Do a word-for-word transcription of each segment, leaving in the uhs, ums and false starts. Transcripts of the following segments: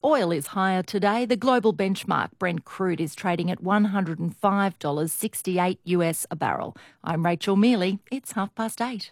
Oil is higher today. The global benchmark Brent crude is trading at one hundred five dollars sixty-eight US a barrel. I'm Rachel Mealy. It's half past eight.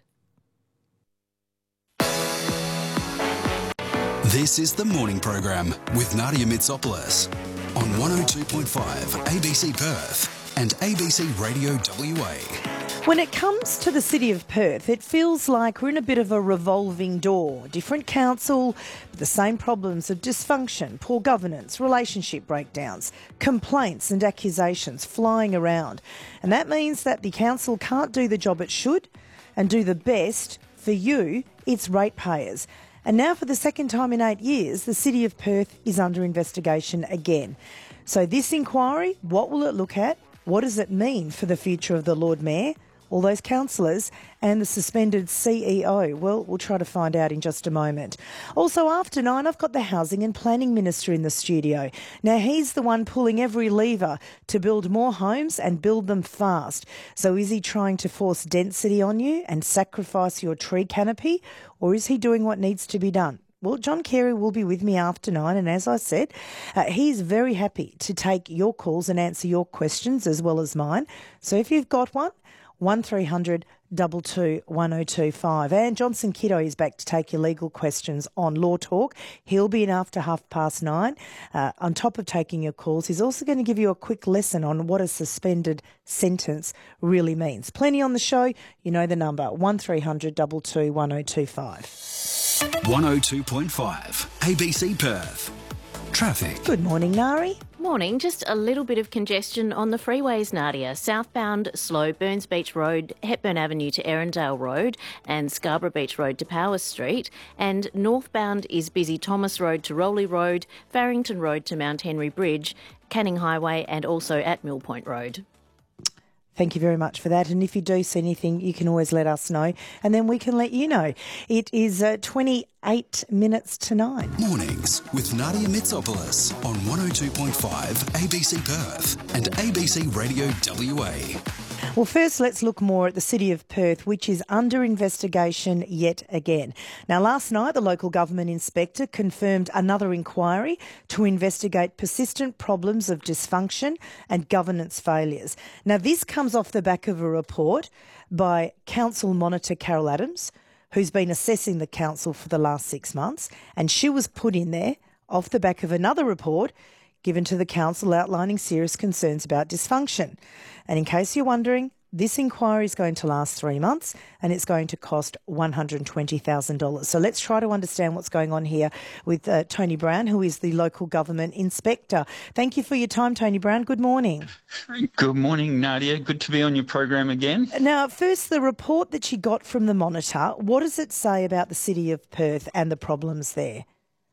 This is the morning program with Nadia Mitsopoulos on one oh two point five A B C Perth and A B C Radio W A. When it comes to the City of Perth, it feels like we're in a bit of a revolving door. Different council, but the same problems of dysfunction, poor governance, relationship breakdowns, complaints and accusations flying around. And that means that the council can't do the job it should and do the best for you, its ratepayers. And now for the second time in eight years, the City of Perth is under investigation again. So this inquiry, what will it look at? What does it mean for the future of the Lord Mayor, all those councillors and the suspended C E O? Well, we'll try to find out in just a moment. Also, after nine, I've got the Housing and Planning Minister in the studio. Now, he's the one pulling every lever to build more homes and build them fast. So is he trying to force density on you and sacrifice your tree canopy, or is he doing what needs to be done? Well, John Carey will be with me after nine, and as I said, uh, he's very happy to take your calls and answer your questions as well as mine. So if you've got one, one three hundred two two one oh two five. And Johnson Kiddo is back to take your legal questions on Law Talk. He'll be in after half past nine. Uh, on top of taking your calls, he's also going to give you a quick lesson on what a suspended sentence really means. Plenty on the show. You know the number, one three hundred two two one oh two five. one oh two point five A B C Perth. Traffic. Good morning, Nari. Morning. Just a little bit of congestion on the freeways, Nadia. Southbound slow, Burns Beach Road, Hepburn Avenue to Erindale Road and Scarborough Beach Road to Powers Street. And northbound is busy, Thomas Road to Rowley Road, Farrington Road to Mount Henry Bridge, Canning Highway and also at Mill Point Road. Thank you very much for that. And if you do see anything, you can always let us know and then we can let you know. It is uh, twenty-eight minutes to nine. Mornings with Nadia Mitsopoulos on one oh two point five A B C Perth and A B C Radio W A. Well, first, let's look more at the City of Perth, which is under investigation yet again. Now, last night, the local government inspector confirmed another inquiry to investigate persistent problems of dysfunction and governance failures. Now, this comes off the back of a report by Council Monitor Carol Adams, who's been assessing the council for the last six months, and she was put in there off the back of another report given to the council outlining serious concerns about dysfunction. And in case you're wondering, this inquiry is going to last three months and it's going to cost one hundred twenty thousand dollars. So let's try to understand what's going on here with uh, Tony Brown, who is the local government inspector. Thank you for your time, Tony Brown. Good morning. Good morning, Nadia. Good to be on your program again. Now, first, the report that you got from the Monitor, what does it say about the City of Perth and the problems there?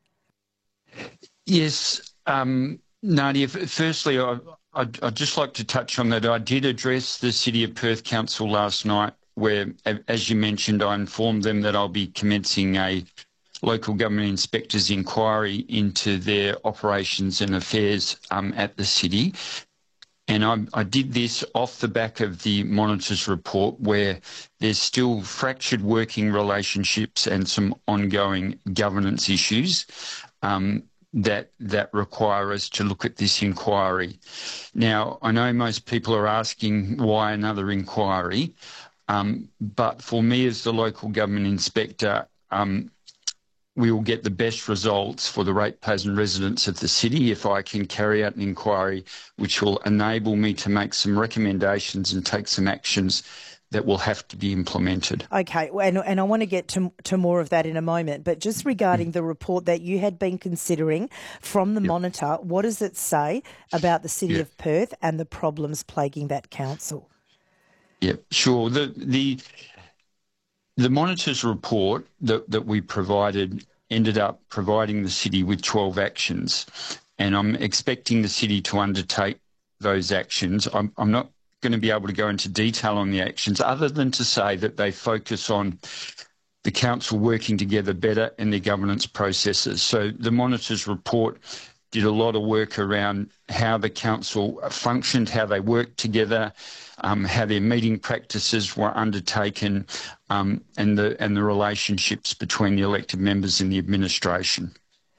Yes, um, Nadia, firstly, I, I'd, I'd just like to touch on that. I did address the City of Perth Council last night where, as you mentioned, I informed them that I'll be commencing a local government inspectors inquiry into their operations and affairs um, at the city. And I, I did this off the back of the Monitor's report where there's still fractured working relationships and some ongoing governance issues um, that that require us to look at this inquiry. Now, I know most people are asking why another inquiry, um, but for me as the local government inspector, um, we will get the best results for the ratepayers and residents of the city if I can carry out an inquiry which will enable me to make some recommendations and take some actions that will have to be implemented. Okay, and, and I want to get to, to more of that in a moment, but just regarding mm. the report that you had been considering from the yep. Monitor, what does it say about the City yep. of Perth and the problems plaguing that council? Yeah, sure. The the the Monitor's report that, that we provided ended up providing the city with twelve actions, and I'm expecting the city to undertake those actions. I'm, I'm not going to be able to go into detail on the actions other than to say that they focus on the council working together better in their governance processes. So the Monitor's report did a lot of work around how the council functioned, how they worked together, um, how their meeting practices were undertaken, um, and the and the relationships between the elected members and the administration.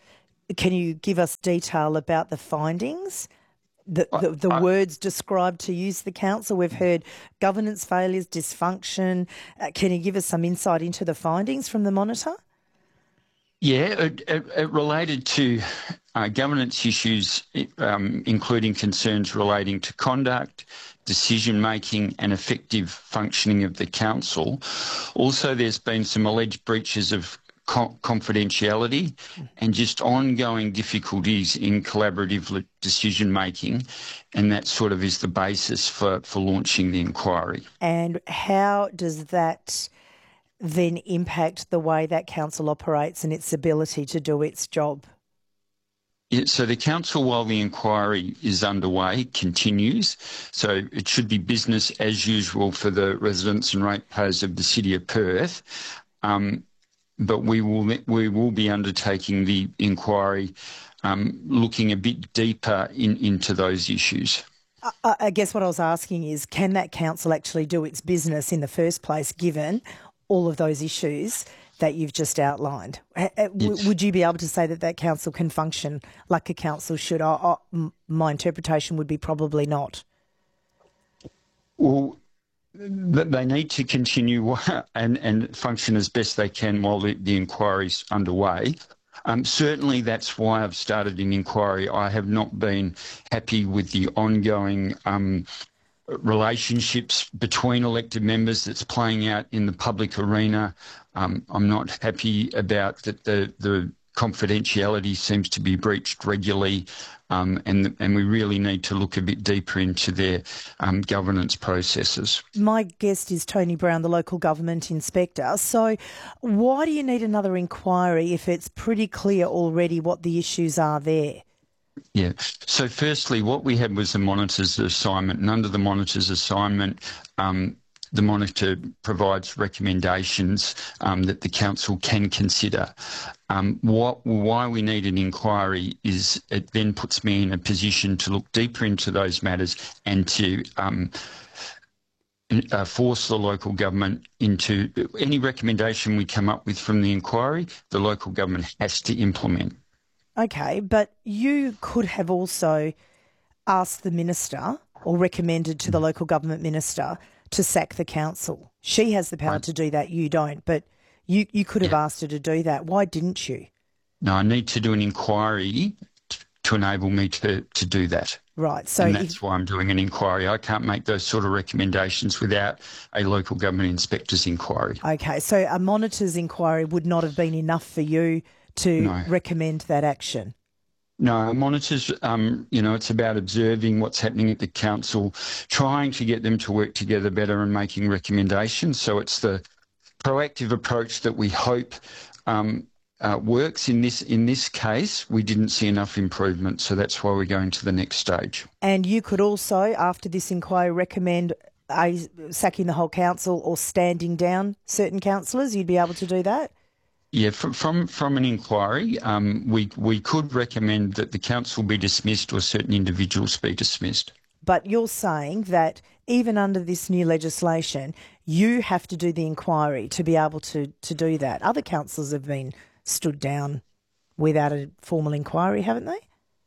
can you give us detail about the findings? The, the, the I, words described to use the council? We've heard governance failures, dysfunction. Uh, can you give us some insight into the findings from the monitor? Yeah, it, it, it related to uh, governance issues, um, including concerns relating to conduct, decision-making and effective functioning of the council. Also, there's been some alleged breaches of confidentiality and just ongoing difficulties in collaborative decision-making, and that sort of is the basis for, for launching the inquiry. And how does that then impact the way that council operates and its ability to do its job? Yeah, so the council, while the inquiry is underway, continues. So it should be business as usual for the residents and ratepayers of the City of Perth. Um, But we will we will be undertaking the inquiry, um, looking a bit deeper in, into those issues. I, I guess what I was asking is, can that council actually do its business in the first place, given all of those issues that you've just outlined? Yes. Would you be able to say that that council can function like a council should? I, I, my interpretation would be probably not. Well, they need to continue and, and function as best they can while the, the inquiry's underway. Um, certainly that's why I've started an inquiry. I have not been happy with the ongoing um, relationships between elected members that's playing out in the public arena. Um, I'm not happy about that the, the confidentiality seems to be breached regularly, um, and and we really need to look a bit deeper into their um, governance processes. My guest is Tony Brown, the local government inspector. So why do you need another inquiry if it's pretty clear already what the issues are there? Yeah. So firstly, what we had was the monitor's assignment, and under the monitor's assignment, um, the monitor provides recommendations um, that the council can consider. Um, what, why we need an inquiry is it then puts me in a position to look deeper into those matters and to um, uh, force the local government into any recommendation we come up with from the inquiry, the local government has to implement. Okay, but you could have also asked the minister or recommended to the local government minister to sack the council. She has the power right. to do that, you don't, but you, you could have yeah. asked her to do that. Why didn't you? No, I need to do an inquiry t- to enable me to, to do that. Right. So and that's if, why I'm doing an inquiry. I can't make those sort of recommendations without a local government inspector's inquiry. Okay, so a monitor's inquiry would not have been enough for you to no. recommend that action? No, monitors, um, you know, it's about observing what's happening at the council, trying to get them to work together better and making recommendations. So it's the proactive approach that we hope um, uh, works. In this in this case, we didn't see enough improvement, so that's why we're going to the next stage. And you could also, after this inquiry, recommend a, sacking the whole council or standing down certain councillors? You'd be able to do that? Yeah, from from, from an inquiry, um, we we could recommend that the council be dismissed or certain individuals be dismissed. But you're saying that even under this new legislation, you have to do the inquiry to be able to, to do that. Other councils have been stood down without a formal inquiry, haven't they?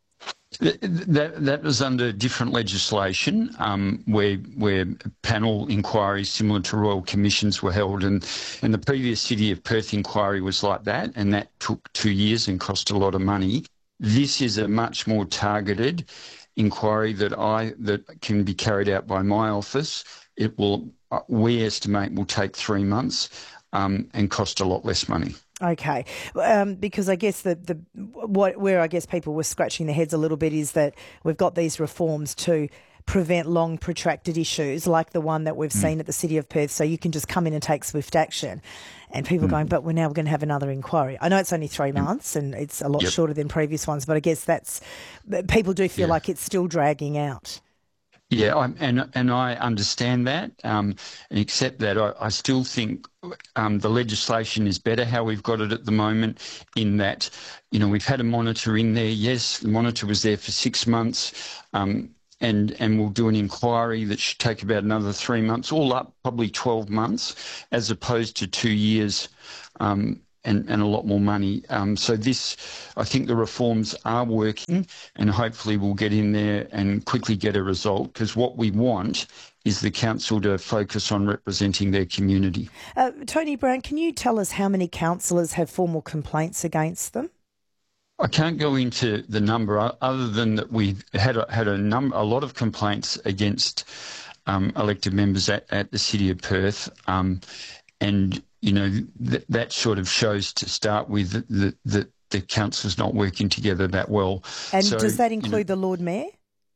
That that was under different legislation, um, where where panel inquiries similar to royal commissions were held, and, and the previous City of Perth inquiry was like that, and that took two years and cost a lot of money. This is a much more targeted inquiry that I that can be carried out by my office. It will, we estimate, will take three months um, and cost a lot less money. Okay, um, because I guess the, the what where I guess people were scratching their heads a little bit is that we've got these reforms to prevent long protracted issues like the one that we've mm. seen at the City of Perth, so you can just come in and take swift action. And people mm. going, but we're now going to have another inquiry. I know it's only three mm. months and it's a lot yep. shorter than previous ones, but I guess that's people do feel yeah. like it's still dragging out. Yeah, I'm, and and I understand that um, and accept that. I, I still think um, the legislation is better how we've got it at the moment, in that, you know, we've had a monitor in there. Yes, the monitor was there for six months um, and, and we'll do an inquiry that should take about another three months, all up probably twelve months, as opposed to two years. Um, and, and a lot more money. Um, so this, I think the reforms are working, and hopefully we'll get in there and quickly get a result, because what we want is the council to focus on representing their community. Uh, Tony Brown, can you tell us how many councillors have formal complaints against them? I can't go into the number other than that we've had a, had a number, a lot of complaints against um, elected members at, at the City of Perth, um, and you know th- that sort of shows to start with that the, the, the council's not working together that well. And so, does that include you know, the Lord Mayor?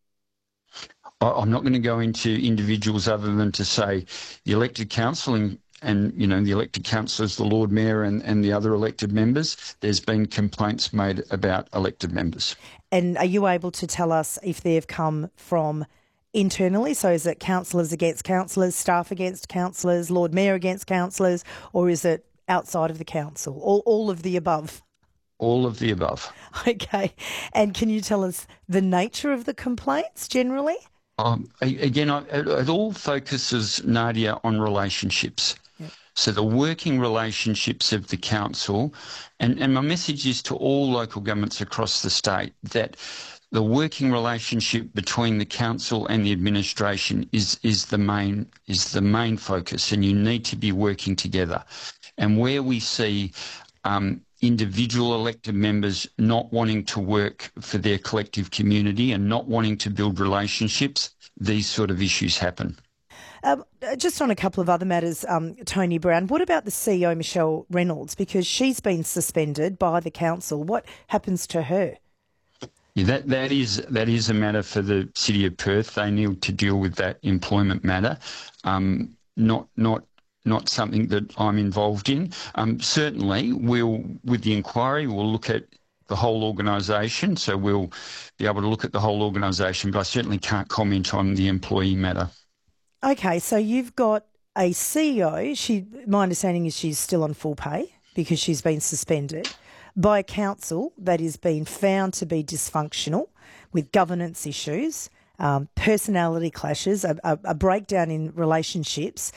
I'm not going to go into individuals other than to say the elected council and, and you know, the elected councillors, the Lord Mayor and, and the other elected members, there's been complaints made about elected members. And are you able to tell us if they've come from internally? So is it councillors against councillors, staff against councillors, Lord Mayor against councillors, or is it outside of the council? All, all of the above? All of the above. Okay. And can you tell us the nature of the complaints generally? Um, again, I, it, it all focuses, Nadia, on relationships. Yep. So the working relationships of the council, and, and my message is to all local governments across the state that the working relationship between the council and the administration is, is the main is the main focus, and you need to be working together. And where we see um, individual elected members not wanting to work for their collective community and not wanting to build relationships, these sort of issues happen. Um, just on a couple of other matters, um, Tony Brown, what about the C E O, Michelle Reynolds? Because she's been suspended by the council. What happens to her? Yeah, that, that is that is a matter for the City of Perth. They need to deal with that employment matter, um, not not not something that I'm involved in. Um, certainly, we'll, with the inquiry, we'll look at the whole organisation, so we'll be able to look at the whole organisation, but I certainly can't comment on the employee matter. Okay, so you've got a C E O, she, my understanding is she's still on full pay because she's been suspended by a council that is being found to be dysfunctional with governance issues, um, personality clashes, a, a, a breakdown in relationships.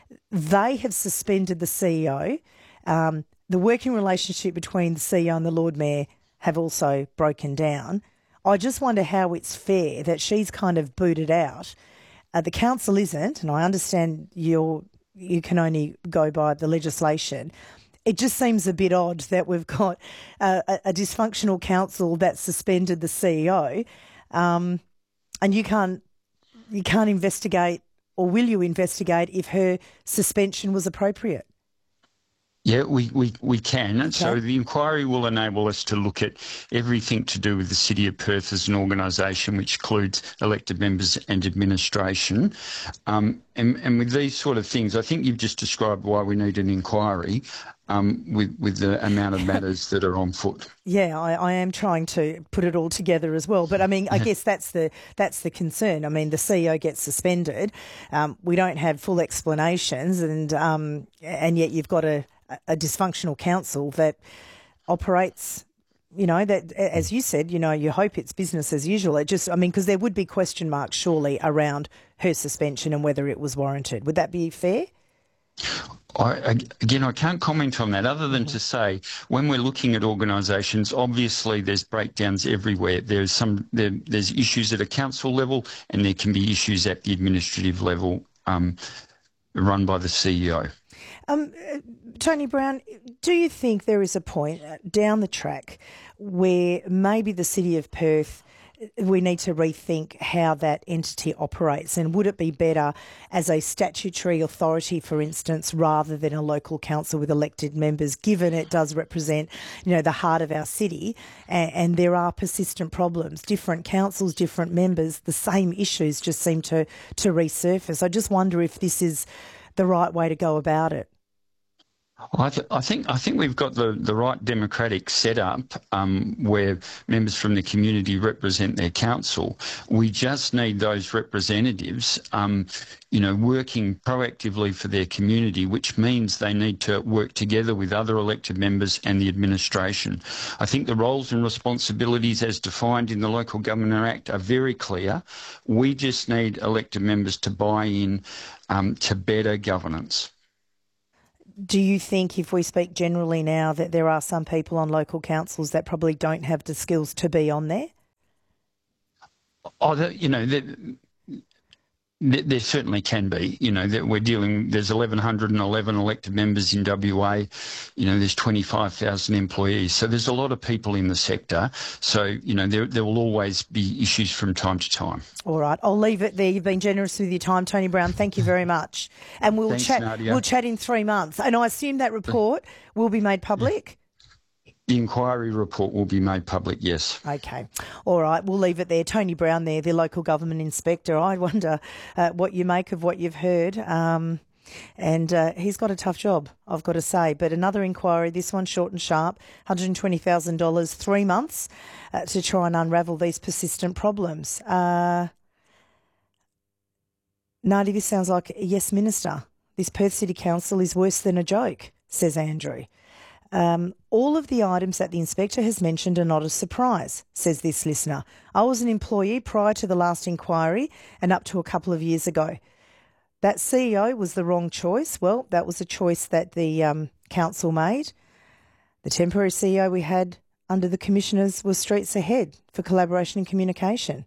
They have suspended the C E O. Um, the working relationship between the C E O and the Lord Mayor have also broken down. I just wonder how it's fair that she's kind of booted out. Uh, the council isn't, and I understand you're, you can only go by the legislation. It just seems a bit odd that we've got uh, a, a dysfunctional council that suspended the C E O, um, and you can't you can't investigate. Or will you investigate if her suspension was appropriate? Yeah, we, we, we can. Okay. So the inquiry will enable us to look at everything to do with the City of Perth as an organisation, which includes elected members and administration. Um, and, and with these sort of things, I think you've just described why we need an inquiry um, with, with the amount of matters that are on foot. Yeah, I, I am trying to put it all together as well. But I mean, I guess that's the that's the concern. I mean, the C E O gets suspended. Um, we don't have full explanations, and um, and yet you've got a a dysfunctional council that operates, you know, that, as you said, you know, you hope it's business as usual. It just, I mean, because there would be question marks surely around her suspension and whether it was warranted. Would that be fair? I, again, I can't comment on that other than to say when we're looking at organisations, obviously there's breakdowns everywhere. There's some there, there's issues at a council level and there can be issues at the administrative level um, run by the C E O. Um, Tony Brown, do you think there is a point down the track where maybe the City of Perth, we need to rethink how that entity operates? And would it be better as a statutory authority, for instance, rather than a local council with elected members, given it does represent, you know, the heart of our city, and, and there are persistent problems, different councils, different members, the same issues just seem to, to resurface. I just wonder if this is the right way to go about it. I, th- I think I think we've got the, the right democratic setup um, where members from the community represent their council. We just need those representatives, um, you know, working proactively for their community, which means they need to work together with other elected members and the administration. I think the roles and responsibilities as defined in the Local Government Act are very clear. We just need elected members to buy in um, to better governance. do you think, if we speak generally now, that there are some people on local councils that probably don't have the skills to be on there? Oh, the, you know, there, there certainly can be. You know, that we're dealing. There's eleven eleven elected members in W A. You know, there's twenty-five thousand employees. So there's a lot of people in the sector. So you know, there there will always be issues from time to time. All right, I'll leave it there. You've been generous with your time, Tony Brown. Thank you very much. And we'll Thanks, chat. Nadia. We'll chat in three months. And I assume that report will be made public. The inquiry report will be made public, yes. Okay. All right. We'll leave it there. Tony Brown there, the local government inspector. I wonder uh, what you make of what you've heard. Um, and uh, he's got a tough job, I've got to say. But another inquiry, this one short and sharp, one hundred twenty thousand dollars, three months uh, to try and unravel these persistent problems. Uh, Nadi, this sounds like a yes minister. This Perth City Council is worse than a joke, says Andrew. Um, all of the items that the inspector has mentioned are not a surprise, says this listener. I was an employee prior to the last inquiry and up to a couple of years ago. That C E O was the wrong choice. Well, that was a choice that the um, council made. The temporary C E O we had under the commissioners was streets ahead for collaboration and communication.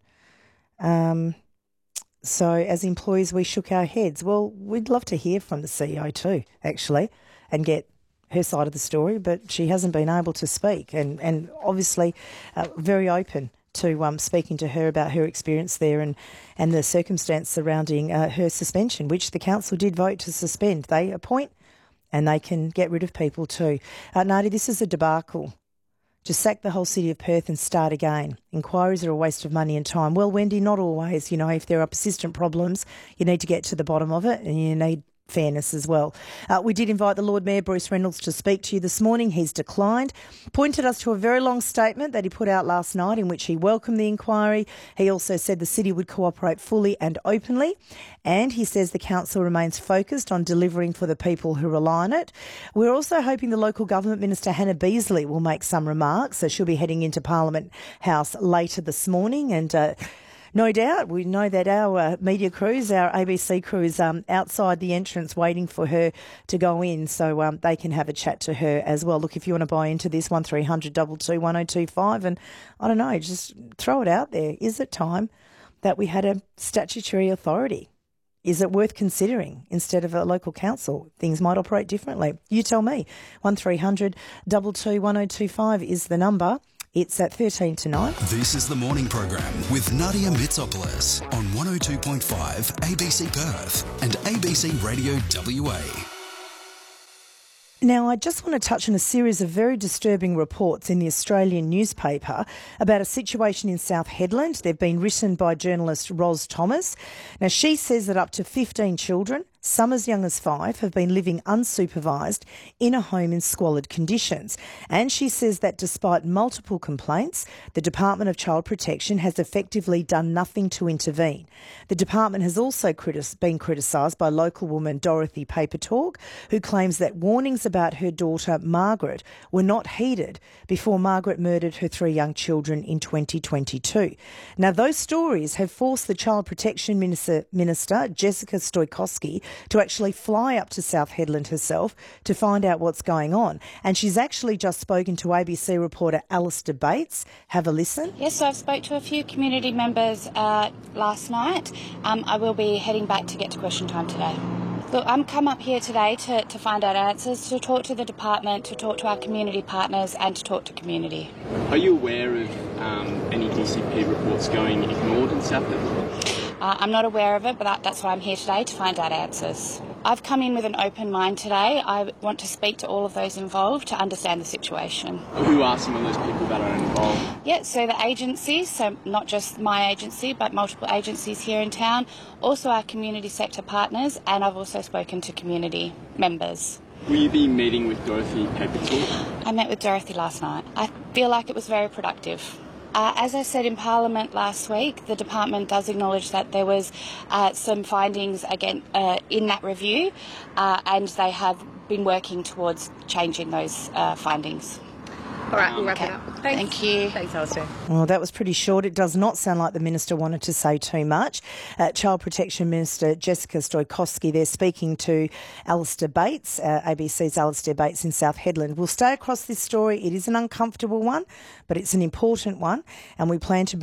Um, so as employees, we shook our heads. Well, we'd love to hear from the C E O too, actually, and get her side of the story, but she hasn't been able to speak, and, and obviously uh, very open to um, speaking to her about her experience there and, and the circumstance surrounding uh, her suspension, which the council did vote to suspend. They appoint and they can get rid of people too. Uh, Nadi, this is a debacle. Just sack the whole city of Perth and start again. Inquiries are a waste of money and time. Well, Wendy, not always. You know, if there are persistent problems, you need to get to the bottom of it, and you need fairness as well. Uh, we did invite the Lord Mayor, Bruce Reynolds, to speak to you this morning. He's declined, pointed us to a very long statement that he put out last night in which he welcomed the inquiry. He also said the city would cooperate fully and openly, and he says the council remains focused on delivering for the people who rely on it. We're also hoping the local government minister, Hannah Beasley, will make some remarks. So she'll be heading into Parliament House later this morning, and uh, no doubt, we know that our uh, media crews, our A B C crews, um, outside the entrance waiting for her to go in, so um, they can have a chat to her as well. Look, if you want to buy into this, one three hundred two two one oh two five, and I don't know, just throw it out there. Is it time that we had a statutory authority? Is it worth considering instead of a local council? Things might operate differently. You tell me. one three hundred two two one oh two five is the number. It's at thirteen to nine. This is the morning program with Nadia Mitsopoulos on one oh two point five A B C Perth and A B C Radio W A. Now, I just want to touch on a series of very disturbing reports in the Australian newspaper about a situation in South Hedland. They've been written by journalist Ros Thomas. Now, she says that up to fifteen children, some as young as five, have been living unsupervised in a home in squalid conditions. And she says that despite multiple complaints, the Department of Child Protection has effectively done nothing to intervene. The department has also critis- been criticised by local woman Dorothy Papertalk, who claims that warnings about her daughter Margaret were not heeded before Margaret murdered her three young children in twenty twenty-two. Now, those stories have forced the Child Protection Minister, Minister Jessica Stoikowski to actually fly up to South Hedland herself to find out what's going on. And she's actually just spoken to A B C reporter Alistair Bates. Have a listen. Yes, so I've spoke to a few community members uh, last night. Um, I will be heading back to get to question time today. Look, I'm come up here today to, to find out answers, to talk to the department, to talk to our community partners and to talk to community. Are you aware of um, any D C P reports going ignored in South Hedland? Uh, I'm not aware of it, but that, that's why I'm here today, to find out answers. I've come in with an open mind today. I want to speak to all of those involved to understand the situation. Who are some of those people that are involved? Yeah, so the agencies, so not just my agency, but multiple agencies here in town, also our community sector partners, and I've also spoken to community members. Will you be meeting with Dorothy Papertalk? I met with Dorothy last night. I feel like it was very productive. Uh, as I said in Parliament last week, the department does acknowledge that there was uh, some findings again uh, in that review, uh, and they have been working towards changing those uh, findings. All right, we'll wrap Okay. it up. Thanks. Thank you. Thanks, Alistair. Well, that was pretty short. It does not sound like the Minister wanted to say too much. Uh, Child Protection Minister Jessica Stoikowski there speaking to Alistair Bates, uh, A B C's Alistair Bates in South Hedland. We'll stay across this story. It is an uncomfortable one, but it's an important one, and we plan to